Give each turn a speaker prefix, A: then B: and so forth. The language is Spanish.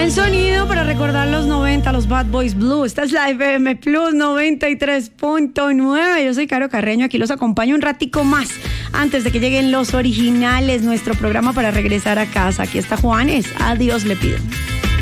A: Buen sonido para recordar los 90, los Bad Boys Blue. Esta es la FM Plus 93.9. Yo soy Caro Carreño, aquí los acompaño un ratico más antes de que lleguen los originales, nuestro programa para regresar a casa. Aquí está Juanes, adiós le pido.